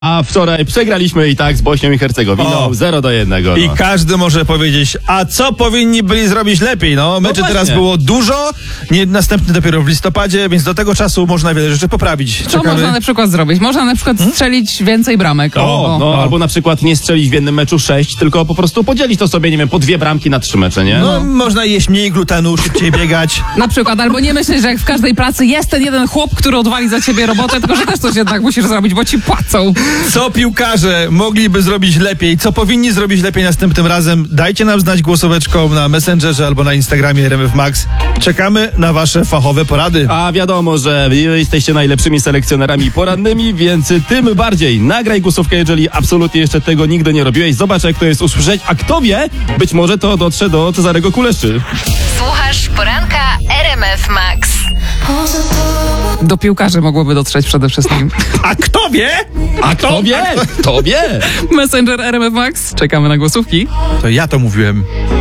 A wczoraj przegraliśmy i tak z Bośnią i Hercegowiną 0-1. No. I każdy może powiedzieć, a co powinni byli zrobić lepiej? No, meczy teraz było dużo, następny dopiero w listopadzie, więc do tego czasu można wiele rzeczy poprawić. Co można na przykład zrobić? Można na przykład strzelić więcej bramek. Albo na przykład nie strzelić w jednym meczu 6, tylko po prostu podzielić to sobie, nie wiem, po 2 bramki na 3 mecze, nie? No, można jeść mniej glutenu, szybciej biegać. Na przykład, albo nie myśleć, że jak w każdej pracy jest ten jeden chłop, który odwali za ciebie robotę, tylko że też coś jednak musisz zrobić, bo ci płacą. Co piłkarze mogliby zrobić lepiej? Co powinni zrobić lepiej następnym razem? Dajcie nam znać głosóweczką na Messengerze albo na Instagramie RMF Max. Czekamy na wasze fachowe porady. A wiadomo, że jesteście najlepszymi selekcjonerami poradnymi, więc tym bardziej nagraj głosówkę, jeżeli absolutnie jeszcze tego nigdy nie robiłeś. Zobacz, jak to jest usłyszeć, a kto wie, być może to dotrze do Cezarego Kuleszczy. Słuchasz poranka RMF Max. Do piłkarzy mogłoby dotrzeć przede wszystkim. A kto wie? A kto wie? Kto wie? Messenger RMF Max. Czekamy na głosówki. To ja to mówiłem.